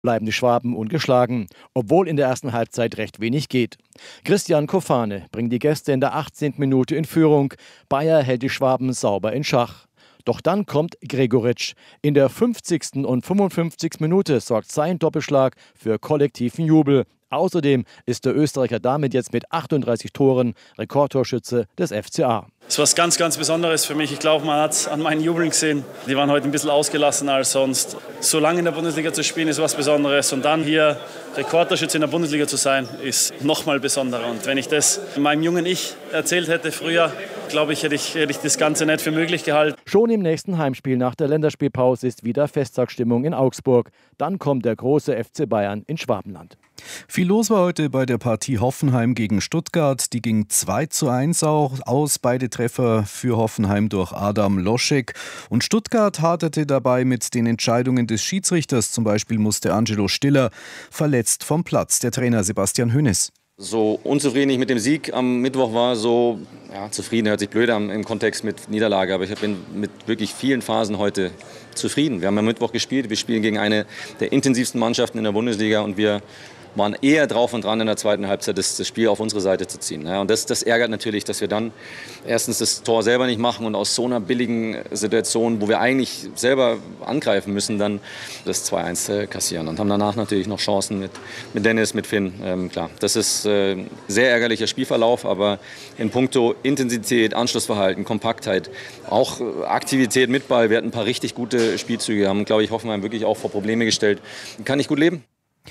bleiben die Schwaben ungeschlagen, obwohl in der ersten Halbzeit recht wenig geht. Christian Kofane bringt die Gäste in der 18. Minute in Führung. Bayer hält die Schwaben sauber in Schach. Doch dann kommt Gregoritsch. In der 50. und 55. Minute sorgt sein Doppelschlag für kollektiven Jubel. Außerdem ist der Österreicher damit jetzt mit 38 Toren Rekordtorschütze des FCA. Es ist was ganz, ganz Besonderes für mich. Ich glaube, man hat es an meinen Jubeln gesehen. Die waren heute ein bisschen ausgelassener als sonst. So lange in der Bundesliga zu spielen, ist was Besonderes. Und dann hier Rekordtorschütze in der Bundesliga zu sein, ist noch mal besonderer. Und wenn ich das meinem jungen Ich erzählt hätte früher, glaube ich, hätte ich das Ganze nicht für möglich gehalten. Schon im nächsten Heimspiel nach der Länderspielpause ist wieder Festtagsstimmung in Augsburg. Dann kommt der große FC Bayern in Schwabenland. Viel los war heute bei der Partie Hoffenheim gegen Stuttgart. Die ging 2:1 aus. Beide Treffer für Hoffenheim durch Adam Loschek. Und Stuttgart haderte dabei mit den Entscheidungen des Schiedsrichters. Zum Beispiel musste Angelo Stiller verletzt vom Platz. Der Trainer Sebastian Hoeneß. So unzufrieden ich mit dem Sieg am Mittwoch war, so zufrieden hört sich blöd an im Kontext mit Niederlage. Aber ich bin mit wirklich vielen Phasen heute zufrieden. Wir haben am Mittwoch gespielt. Wir spielen gegen eine der intensivsten Mannschaften in der Bundesliga und wir waren eher drauf und dran in der zweiten Halbzeit, das Spiel auf unsere Seite zu ziehen. Ja, und das ärgert natürlich, dass wir dann erstens das Tor selber nicht machen und aus so einer billigen Situation, wo wir eigentlich selber angreifen müssen, dann das 2:1 kassieren. Und haben danach natürlich noch Chancen mit Dennis, mit Finn. Klar, das ist sehr ärgerlicher Spielverlauf, aber in puncto Intensität, Anschlussverhalten, Kompaktheit, auch Aktivität mit Ball. Wir hatten ein paar richtig gute Spielzüge, haben, glaube ich, Hoffenheim wirklich auch vor Probleme gestellt. Kann ich gut leben.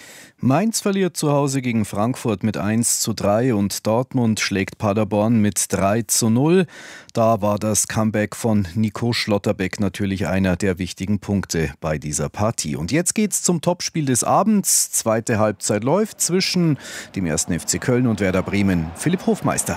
Mainz verliert zu Hause gegen Frankfurt mit 1:3 und Dortmund schlägt Paderborn mit 3:0. Da war das Comeback von Nico Schlotterbeck natürlich einer der wichtigen Punkte bei dieser Partie. Und jetzt geht's zum Topspiel des Abends. Zweite Halbzeit läuft zwischen dem 1. FC Köln und Werder Bremen. Philipp Hofmeister.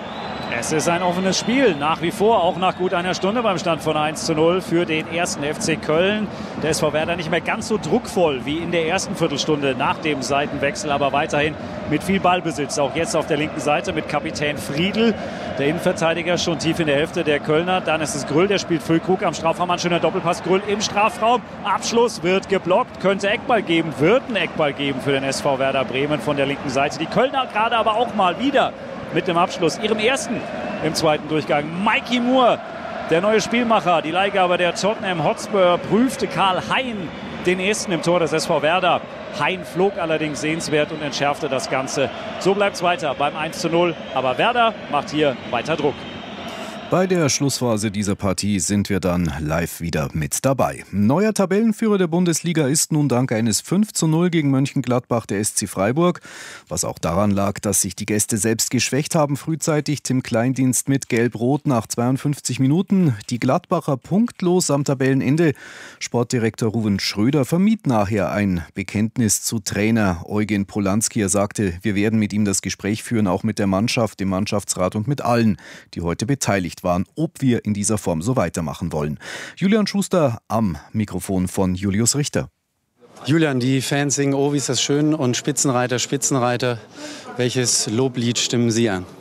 Es ist ein offenes Spiel, nach wie vor, auch nach gut einer Stunde beim Stand von 1:0 für den 1. FC Köln. Der SV Werder nicht mehr ganz so druckvoll wie in der ersten Viertelstunde nach dem Seitenwechsel, aber weiterhin mit viel Ballbesitz. Auch jetzt auf der linken Seite mit Kapitän Friedl, der Innenverteidiger schon tief in der Hälfte der Kölner. Dann ist es Grüll, der spielt Füllkrug am Strafraum, ein schöner Doppelpass, Grüll im Strafraum. Abschluss wird geblockt, könnte Eckball geben, wird ein Eckball geben für den SV Werder Bremen von der linken Seite. Die Kölner gerade aber auch mal wieder mit dem Abschluss, ihrem ersten im zweiten Durchgang. Mikey Moore, der neue Spielmacher, die Leihgabe der Tottenham Hotspur, prüfte Karl Hein den ersten im Tor des SV Werder. Hein flog allerdings sehenswert und entschärfte das Ganze. So bleibt es weiter beim 1:0, aber Werder macht hier weiter Druck. Bei der Schlussphase dieser Partie sind wir dann live wieder mit dabei. Neuer Tabellenführer der Bundesliga ist nun dank eines 5:0 gegen Mönchengladbach der SC Freiburg. Was auch daran lag, dass sich die Gäste selbst geschwächt haben frühzeitig. Tim Kleindienst mit Gelb-Rot nach 52 Minuten. Die Gladbacher punktlos am Tabellenende. Sportdirektor Ruven Schröder vermied nachher ein Bekenntnis zu Trainer Eugen Polanski. Er sagte, wir werden mit ihm das Gespräch führen, auch mit der Mannschaft, dem Mannschaftsrat und mit allen, die heute beteiligt waren, ob wir in dieser Form so weitermachen wollen. Julian Schuster am Mikrofon von Julius Richter. Julian, die Fans singen, oh, wie ist das schön, und Spitzenreiter, Spitzenreiter. Welches Loblied stimmen Sie an?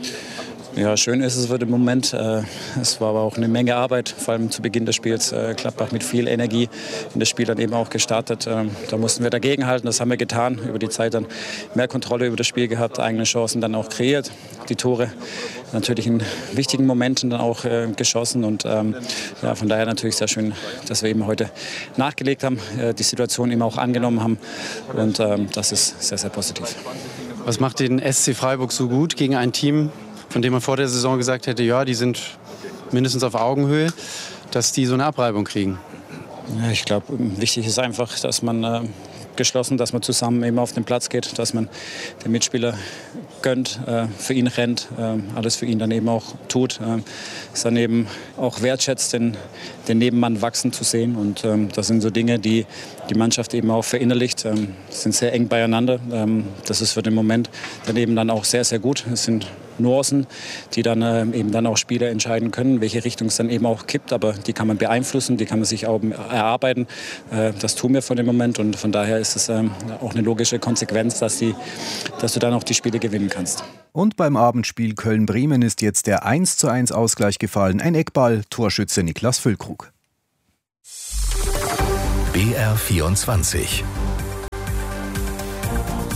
Ja, schön ist es für den Moment. Es war aber auch eine Menge Arbeit, vor allem zu Beginn des Spiels. Gladbach mit viel Energie in das Spiel dann eben auch gestartet. Da mussten wir dagegenhalten, das haben wir getan. Über die Zeit dann mehr Kontrolle über das Spiel gehabt, eigene Chancen dann auch kreiert. Die Tore natürlich in wichtigen Momenten dann auch geschossen. Und ja, von daher natürlich sehr schön, dass wir eben heute nachgelegt haben, die Situation eben auch angenommen haben. Und das ist sehr, sehr positiv. Was macht den SC Freiburg so gut gegen ein Team, von dem man vor der Saison gesagt hätte, ja, die sind mindestens auf Augenhöhe, dass die so eine Abreibung kriegen? Ja, ich glaube, wichtig ist einfach, dass man geschlossen, dass man zusammen eben auf den Platz geht, dass man den Mitspieler gönnt, für ihn rennt, alles für ihn dann eben auch tut, es dann eben auch wertschätzt, den Nebenmann wachsen zu sehen. Und das sind so Dinge, die die Mannschaft eben auch verinnerlicht, sind sehr eng beieinander. Das ist für den Moment dann eben dann auch sehr, sehr gut. Es sind Nuancen, die dann eben dann auch Spieler entscheiden können, welche Richtung es dann eben auch kippt. Aber die kann man beeinflussen, die kann man sich auch erarbeiten. Das tun wir von dem Moment und von daher ist es auch eine logische Konsequenz, dass du dann auch die Spiele gewinnen kannst. Und beim Abendspiel Köln-Bremen ist jetzt der 1:1 Ausgleich gefallen. Ein Eckball, Torschütze Niklas Füllkrug. BR24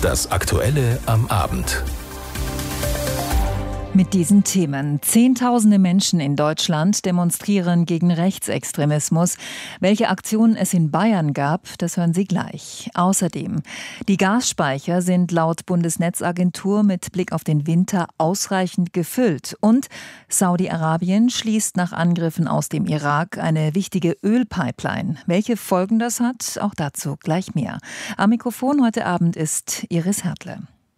Das Aktuelle am Abend. Mit diesen Themen. Zehntausende Menschen in Deutschland demonstrieren gegen Rechtsextremismus. Welche Aktionen es in Bayern gab, das hören Sie gleich. Außerdem, die Gasspeicher sind laut Bundesnetzagentur mit Blick auf den Winter ausreichend gefüllt. Und Saudi-Arabien schließt nach Angriffen aus dem Irak eine wichtige Ölpipeline. Welche Folgen das hat, auch dazu gleich mehr. Am Mikrofon heute Abend ist Iris Hertle.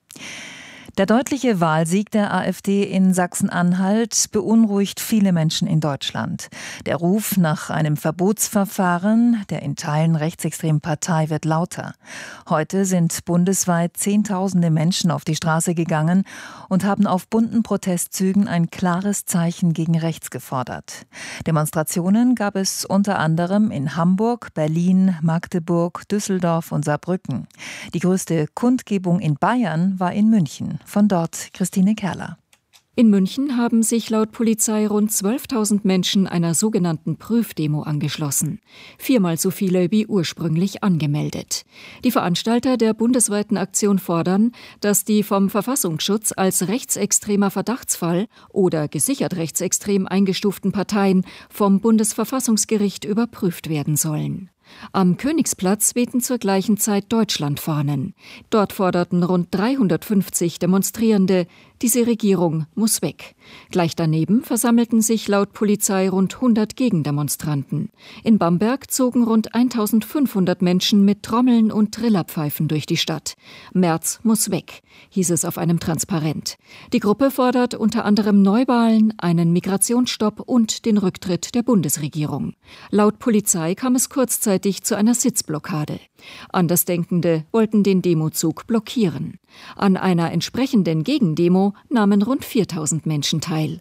Der deutliche Wahlsieg der AfD in Sachsen-Anhalt beunruhigt viele Menschen in Deutschland. Der Ruf nach einem Verbotsverfahren der in Teilen rechtsextremen Partei wird lauter. Heute sind bundesweit Zehntausende Menschen auf die Straße gegangen und haben auf bunten Protestzügen ein klares Zeichen gegen rechts gefordert. Demonstrationen gab es unter anderem in Hamburg, Berlin, Magdeburg, Düsseldorf und Saarbrücken. Die größte Kundgebung in Bayern war in München. Von dort Christine Kerler. In München haben sich laut Polizei rund 12.000 Menschen einer sogenannten Prüfdemo angeschlossen. 4-mal so viele wie ursprünglich angemeldet. Die Veranstalter der bundesweiten Aktion fordern, dass die vom Verfassungsschutz als rechtsextremer Verdachtsfall oder gesichert rechtsextrem eingestuften Parteien vom Bundesverfassungsgericht überprüft werden sollen. Am Königsplatz wehten zur gleichen Zeit Deutschlandfahnen. Dort forderten rund 350 Demonstrierende, diese Regierung muss weg. Gleich daneben versammelten sich laut Polizei rund 100 Gegendemonstranten. In Bamberg zogen rund 1.500 Menschen mit Trommeln und Trillerpfeifen durch die Stadt. Merz muss weg, hieß es auf einem Transparent. Die Gruppe fordert unter anderem Neuwahlen, einen Migrationsstopp und den Rücktritt der Bundesregierung. Laut Polizei kam es kurzzeitig zu einer Sitzblockade. Andersdenkende wollten den Demozug blockieren. An einer entsprechenden Gegendemo nahmen rund 4.000 Menschen teil.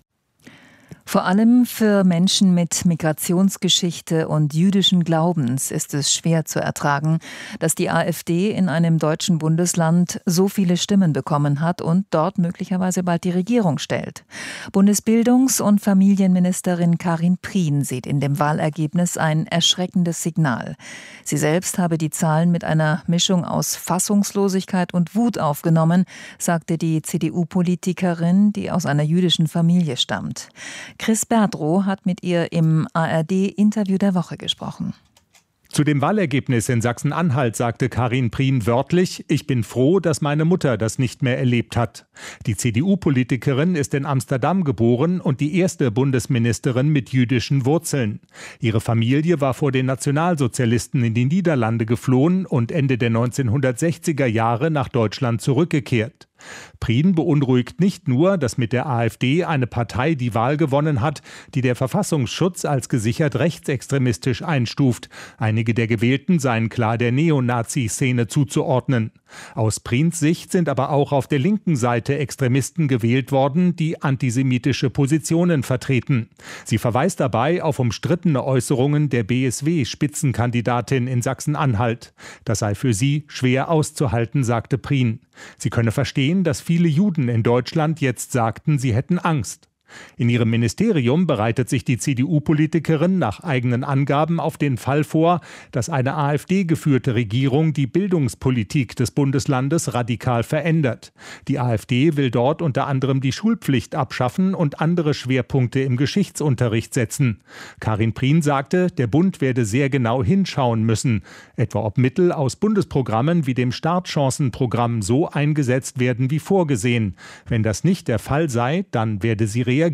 Vor allem für Menschen mit Migrationsgeschichte und jüdischen Glaubens ist es schwer zu ertragen, dass die AfD in einem deutschen Bundesland so viele Stimmen bekommen hat und dort möglicherweise bald die Regierung stellt. Bundesbildungs- und Familienministerin Karin Prien sieht in dem Wahlergebnis ein erschreckendes Signal. Sie selbst habe die Zahlen mit einer Mischung aus Fassungslosigkeit und Wut aufgenommen, sagte die CDU-Politikerin, die aus einer jüdischen Familie stammt. Chris Berdrow hat mit ihr im ARD-Interview der Woche gesprochen. Zu dem Wahlergebnis in Sachsen-Anhalt sagte Karin Prien wörtlich: Ich bin froh, dass meine Mutter das nicht mehr erlebt hat. Die CDU-Politikerin ist in Amsterdam geboren und die erste Bundesministerin mit jüdischen Wurzeln. Ihre Familie war vor den Nationalsozialisten in die Niederlande geflohen und Ende der 1960er Jahre nach Deutschland zurückgekehrt. Prien beunruhigt nicht nur, dass mit der AfD eine Partei die Wahl gewonnen hat, die der Verfassungsschutz als gesichert rechtsextremistisch einstuft. Einige der Gewählten seien klar der Neonazi-Szene zuzuordnen. Aus Priens Sicht sind aber auch auf der linken Seite Extremisten gewählt worden, die antisemitische Positionen vertreten. Sie verweist dabei auf umstrittene Äußerungen der BSW-Spitzenkandidatin in Sachsen-Anhalt. Das sei für sie schwer auszuhalten, sagte Prien. Sie könne verstehen, dass viele Juden in Deutschland jetzt sagten, sie hätten Angst. In ihrem Ministerium bereitet sich die CDU-Politikerin nach eigenen Angaben auf den Fall vor, dass eine AfD-geführte Regierung die Bildungspolitik des Bundeslandes radikal verändert. Die AfD will dort unter anderem die Schulpflicht abschaffen und andere Schwerpunkte im Geschichtsunterricht setzen. Karin Prien sagte, der Bund werde sehr genau hinschauen müssen, etwa ob Mittel aus Bundesprogrammen wie dem Startchancenprogramm so eingesetzt werden wie vorgesehen. Wenn das nicht der Fall sei, dann werde sie reagieren.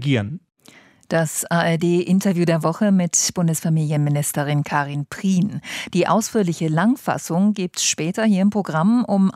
Das ARD-Interview der Woche mit Bundesfamilienministerin Karin Prien. Die ausführliche Langfassung gibt's später hier im Programm um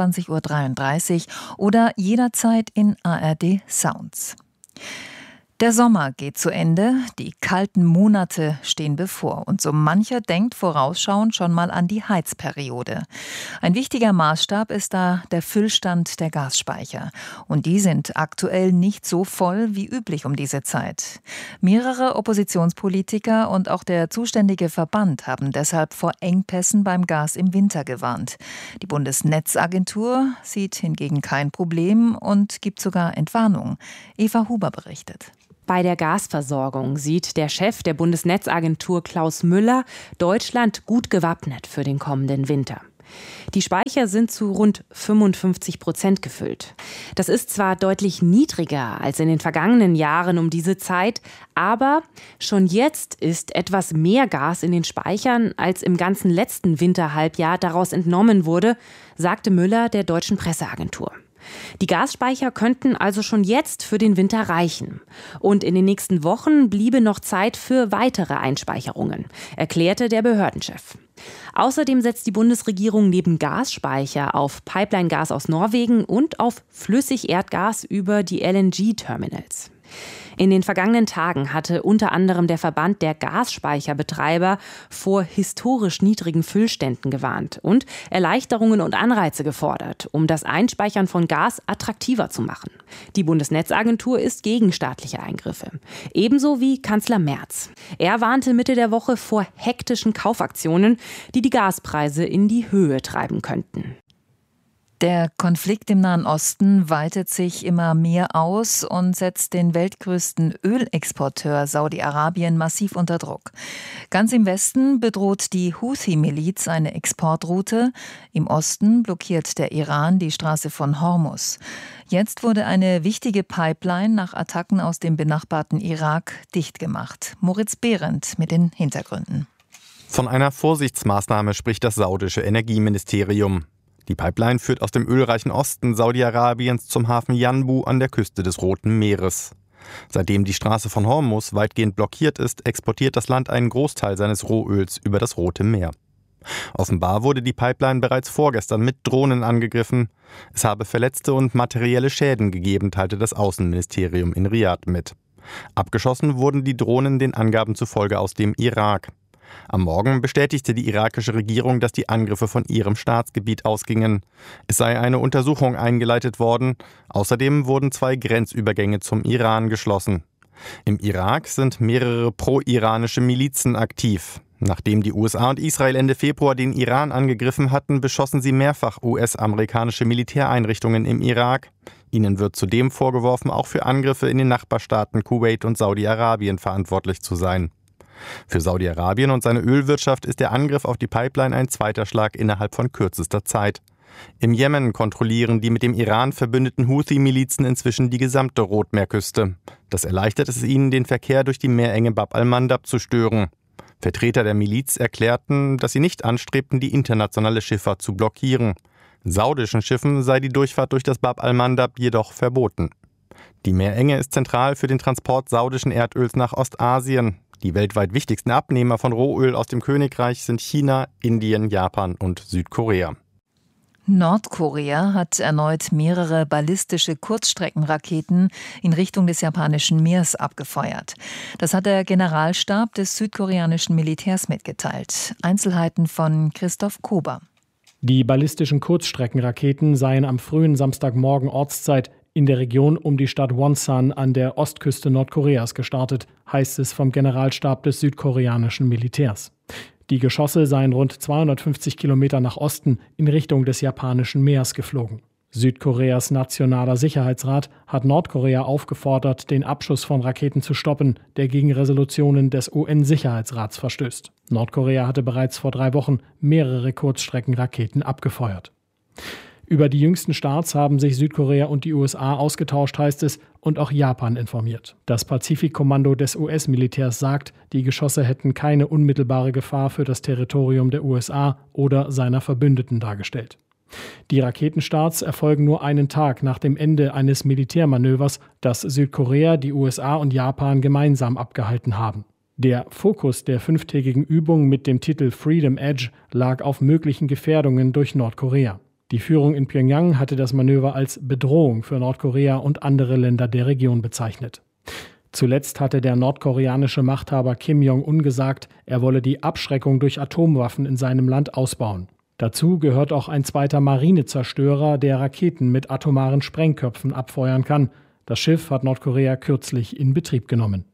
21.33 Uhr oder jederzeit in ARD Sounds. Der Sommer geht zu Ende, die kalten Monate stehen bevor und so mancher denkt vorausschauend schon mal an die Heizperiode. Ein wichtiger Maßstab ist da der Füllstand der Gasspeicher und die sind aktuell nicht so voll wie üblich um diese Zeit. Mehrere Oppositionspolitiker und auch der zuständige Verband haben deshalb vor Engpässen beim Gas im Winter gewarnt. Die Bundesnetzagentur sieht hingegen kein Problem und gibt sogar Entwarnung. Eva Huber berichtet. Bei der Gasversorgung sieht der Chef der Bundesnetzagentur Klaus Müller Deutschland gut gewappnet für den kommenden Winter. Die Speicher sind zu rund 55% gefüllt. Das ist zwar deutlich niedriger als in den vergangenen Jahren um diese Zeit, aber schon jetzt ist etwas mehr Gas in den Speichern, als im ganzen letzten Winterhalbjahr daraus entnommen wurde, sagte Müller der Deutschen Presseagentur. Die Gasspeicher könnten also schon jetzt für den Winter reichen. Und in den nächsten Wochen bliebe noch Zeit für weitere Einspeicherungen, erklärte der Behördenchef. Außerdem setzt die Bundesregierung neben Gasspeicher auf Pipeline-Gas aus Norwegen und auf Flüssigerdgas über die LNG-Terminals. In den vergangenen Tagen hatte unter anderem der Verband der Gasspeicherbetreiber vor historisch niedrigen Füllständen gewarnt und Erleichterungen und Anreize gefordert, um das Einspeichern von Gas attraktiver zu machen. Die Bundesnetzagentur ist gegen staatliche Eingriffe. Ebenso wie Kanzler Merz. Er warnte Mitte der Woche vor hektischen Kaufaktionen, die die Gaspreise in die Höhe treiben könnten. Der Konflikt im Nahen Osten weitet sich immer mehr aus und setzt den weltgrößten Ölexporteur Saudi-Arabien massiv unter Druck. Ganz im Westen bedroht die Houthi-Miliz eine Exportroute. Im Osten blockiert der Iran die Straße von Hormuz. Jetzt wurde eine wichtige Pipeline nach Attacken aus dem benachbarten Irak dicht gemacht. Moritz Behrendt mit den Hintergründen. Von einer Vorsichtsmaßnahme spricht das saudische Energieministerium. Die Pipeline führt aus dem ölreichen Osten Saudi-Arabiens zum Hafen Yanbu an der Küste des Roten Meeres. Seitdem die Straße von Hormuz weitgehend blockiert ist, exportiert das Land einen Großteil seines Rohöls über das Rote Meer. Offenbar wurde die Pipeline bereits vorgestern mit Drohnen angegriffen. Es habe Verletzte und materielle Schäden gegeben, teilte das Außenministerium in Riad mit. Abgeschossen wurden die Drohnen den Angaben zufolge aus dem Irak. Am Morgen bestätigte die irakische Regierung, dass die Angriffe von ihrem Staatsgebiet ausgingen. Es sei eine Untersuchung eingeleitet worden. Außerdem wurden 2 Grenzübergänge zum Iran geschlossen. Im Irak sind mehrere pro-iranische Milizen aktiv. Nachdem die USA und Israel Ende Februar den Iran angegriffen hatten, beschossen sie mehrfach US-amerikanische Militäreinrichtungen im Irak. Ihnen wird zudem vorgeworfen, auch für Angriffe in den Nachbarstaaten Kuwait und Saudi-Arabien verantwortlich zu sein. Für Saudi-Arabien und seine Ölwirtschaft ist der Angriff auf die Pipeline ein zweiter Schlag innerhalb von kürzester Zeit. Im Jemen kontrollieren die mit dem Iran verbündeten Houthi-Milizen inzwischen die gesamte Rotmeerküste. Das erleichtert es ihnen, den Verkehr durch die Meerenge Bab al-Mandab zu stören. Vertreter der Miliz erklärten, dass sie nicht anstrebten, die internationale Schifffahrt zu blockieren. Saudischen Schiffen sei die Durchfahrt durch das Bab al-Mandab jedoch verboten. Die Meerenge ist zentral für den Transport saudischen Erdöls nach Ostasien. Die weltweit wichtigsten Abnehmer von Rohöl aus dem Königreich sind China, Indien, Japan und Südkorea. Nordkorea hat erneut mehrere ballistische Kurzstreckenraketen in Richtung des japanischen Meeres abgefeuert. Das hat der Generalstab des südkoreanischen Militärs mitgeteilt. Einzelheiten von Christoph Kober. Die ballistischen Kurzstreckenraketen seien am frühen Samstagmorgen Ortszeit in der Region um die Stadt Wonsan an der Ostküste Nordkoreas gestartet, heißt es vom Generalstab des südkoreanischen Militärs. Die Geschosse seien rund 250 Kilometer nach Osten in Richtung des japanischen Meeres geflogen. Südkoreas Nationaler Sicherheitsrat hat Nordkorea aufgefordert, den Abschuss von Raketen zu stoppen, der gegen Resolutionen des UN-Sicherheitsrats verstößt. Nordkorea hatte bereits vor 3 Wochen mehrere Kurzstreckenraketen abgefeuert. Über die jüngsten Starts haben sich Südkorea und die USA ausgetauscht, heißt es, und auch Japan informiert. Das Pazifikkommando des US-Militärs sagt, die Geschosse hätten keine unmittelbare Gefahr für das Territorium der USA oder seiner Verbündeten dargestellt. Die Raketenstarts erfolgen nur einen Tag nach dem Ende eines Militärmanövers, das Südkorea, die USA und Japan gemeinsam abgehalten haben. Der Fokus der 5-tägigen Übung mit dem Titel Freedom Edge lag auf möglichen Gefährdungen durch Nordkorea. Die Führung in Pyongyang hatte das Manöver als Bedrohung für Nordkorea und andere Länder der Region bezeichnet. Zuletzt hatte der nordkoreanische Machthaber Kim Jong-un gesagt, er wolle die Abschreckung durch Atomwaffen in seinem Land ausbauen. Dazu gehört auch ein zweiter Marinezerstörer, der Raketen mit atomaren Sprengköpfen abfeuern kann. Das Schiff hat Nordkorea kürzlich in Betrieb genommen.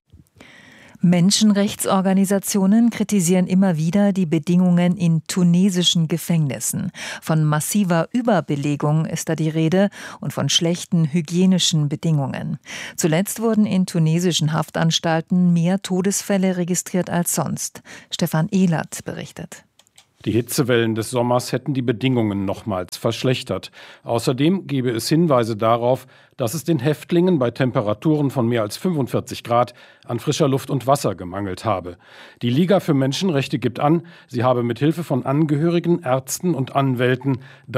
Menschenrechtsorganisationen kritisieren immer wieder die Bedingungen in tunesischen Gefängnissen. Von massiver Überbelegung ist da die Rede und von schlechten hygienischen Bedingungen. Zuletzt wurden in tunesischen Haftanstalten mehr Todesfälle registriert als sonst. Stefan Ehlert berichtet. Die Hitzewellen des Sommers hätten die Bedingungen nochmals verschlechtert. Außerdem gebe es Hinweise darauf, dass es den Häftlingen bei Temperaturen von mehr als 45 Grad an frischer Luft und Wasser gemangelt habe. Die Liga für Menschenrechte gibt an, sie habe mit Hilfe von Angehörigen, Ärzten und Anwälten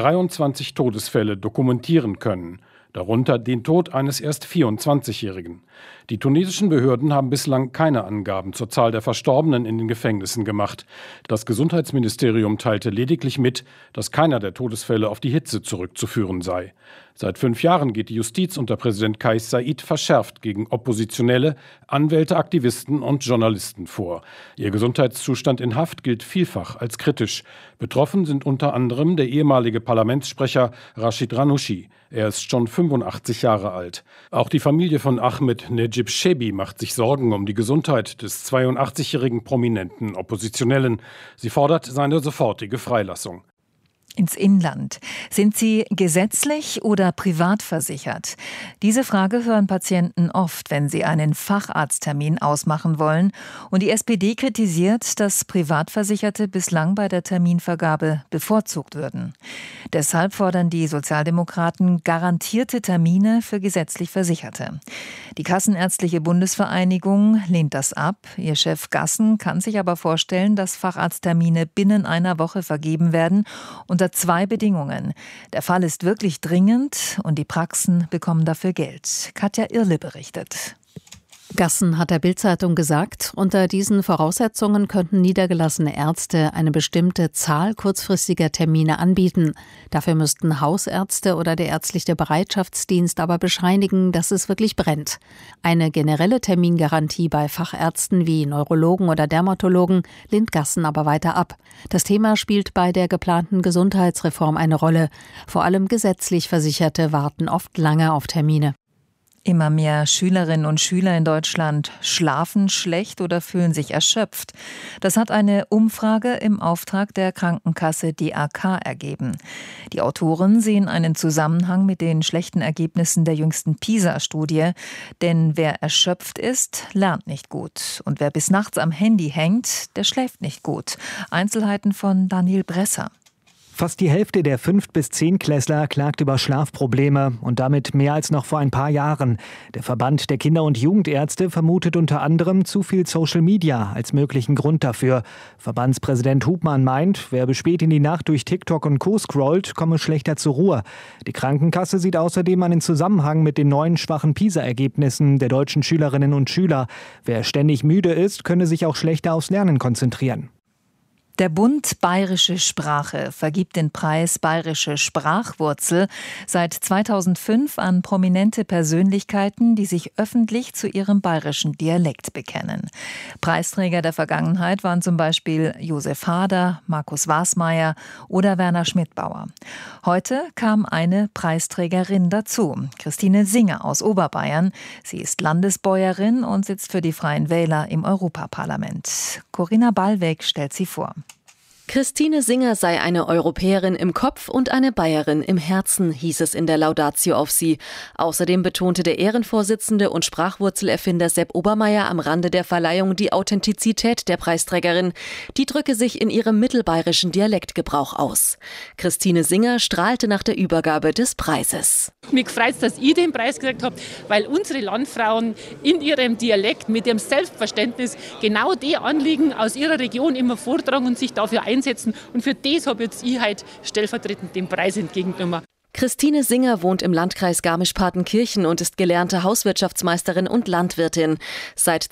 23 Todesfälle dokumentieren können. Darunter den Tod eines erst 24-Jährigen. Die tunesischen Behörden haben bislang keine Angaben zur Zahl der Verstorbenen in den Gefängnissen gemacht. Das Gesundheitsministerium teilte lediglich mit, dass keiner der Todesfälle auf die Hitze zurückzuführen sei. Seit 5 Jahren geht die Justiz unter Präsident Kais Saied verschärft gegen Oppositionelle, Anwälte, Aktivisten und Journalisten vor. Ihr Gesundheitszustand in Haft gilt vielfach als kritisch. Betroffen sind unter anderem der ehemalige Parlamentssprecher Rashid Ranouchi. Er ist schon 85 Jahre alt. Auch die Familie von Ahmed Necip Shebi macht sich Sorgen um die Gesundheit des 82-jährigen prominenten Oppositionellen. Sie fordert seine sofortige Freilassung. Ins Inland. Sind sie gesetzlich oder privat versichert? Diese Frage hören Patienten oft, wenn sie einen Facharzttermin ausmachen wollen. Und die SPD kritisiert, dass Privatversicherte bislang bei der Terminvergabe bevorzugt würden. Deshalb fordern die Sozialdemokraten garantierte Termine für gesetzlich Versicherte. Die Kassenärztliche Bundesvereinigung lehnt das ab. Ihr Chef Gassen kann sich aber vorstellen, dass Facharzttermine binnen einer Woche vergeben werden unter 2 Bedingungen. Der Fall ist wirklich dringend und die Praxen bekommen dafür Geld. Katja Irle berichtet. Gassen hat der Bild-Zeitung gesagt, unter diesen Voraussetzungen könnten niedergelassene Ärzte eine bestimmte Zahl kurzfristiger Termine anbieten. Dafür müssten Hausärzte oder der ärztliche Bereitschaftsdienst aber bescheinigen, dass es wirklich brennt. Eine generelle Termingarantie bei Fachärzten wie Neurologen oder Dermatologen lehnt Gassen aber weiter ab. Das Thema spielt bei der geplanten Gesundheitsreform eine Rolle. Vor allem gesetzlich Versicherte warten oft lange auf Termine. Immer mehr Schülerinnen und Schüler in Deutschland schlafen schlecht oder fühlen sich erschöpft. Das hat eine Umfrage im Auftrag der Krankenkasse DAK ergeben. Die Autoren sehen einen Zusammenhang mit den schlechten Ergebnissen der jüngsten PISA-Studie. Denn wer erschöpft ist, lernt nicht gut. Und wer bis nachts am Handy hängt, der schläft nicht gut. Einzelheiten von Daniel Bresser. Fast die Hälfte der 5- bis 10-Klässler klagt über Schlafprobleme und damit mehr als noch vor ein paar Jahren. Der Verband der Kinder- und Jugendärzte vermutet unter anderem zu viel Social Media als möglichen Grund dafür. Verbandspräsident Hubmann meint, wer bis spät in die Nacht durch TikTok und Co. scrollt, komme schlechter zur Ruhe. Die Krankenkasse sieht außerdem einen Zusammenhang mit den neuen schwachen PISA-Ergebnissen der deutschen Schülerinnen und Schüler. Wer ständig müde ist, könne sich auch schlechter aufs Lernen konzentrieren. Der Bund Bayerische Sprache vergibt den Preis Bayerische Sprachwurzel seit 2005 an prominente Persönlichkeiten, die sich öffentlich zu ihrem bayerischen Dialekt bekennen. Preisträger der Vergangenheit waren zum Beispiel Josef Hader, Markus Wasmeier oder Werner Schmidbauer. Heute kam eine Preisträgerin dazu, Christine Singer aus Oberbayern. Sie ist Landesbäuerin und sitzt für die Freien Wähler im Europaparlament. Corinna Ballweg stellt sie vor. Christine Singer sei eine Europäerin im Kopf und eine Bayerin im Herzen, hieß es in der Laudatio auf sie. Außerdem betonte der Ehrenvorsitzende und Sprachwurzelerfinder Sepp Obermeier am Rande der Verleihung die Authentizität der Preisträgerin. Die drücke sich in ihrem mittelbayerischen Dialektgebrauch aus. Christine Singer strahlte nach der Übergabe des Preises. Mich freut es, dass ich den Preis gekriegt habe, weil unsere Landfrauen in ihrem Dialekt mit dem Selbstverständnis genau die Anliegen aus ihrer Region immer vortragen und sich dafür einsetzen. Und für das habe jetzt ich heute stellvertretend den Preis entgegengenommen. Christine Singer wohnt im Landkreis Garmisch-Partenkirchen und ist gelernte Hauswirtschaftsmeisterin und Landwirtin. Seit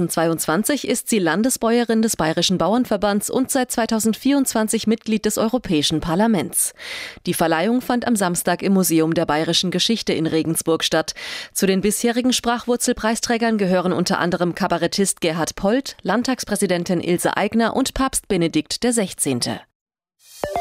2022 ist sie Landesbäuerin des Bayerischen Bauernverbands und seit 2024 Mitglied des Europäischen Parlaments. Die Verleihung fand am Samstag im Museum der Bayerischen Geschichte in Regensburg statt. Zu den bisherigen Sprachwurzelpreisträgern gehören unter anderem Kabarettist Gerhard Polt, Landtagspräsidentin Ilse Aigner und Papst Benedikt XVI.